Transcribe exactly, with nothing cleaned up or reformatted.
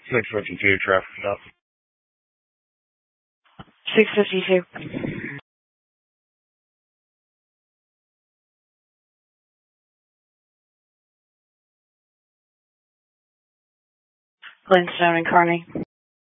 six fifty-two, traffic stop. six fifty-two. Glenstone and Kearney.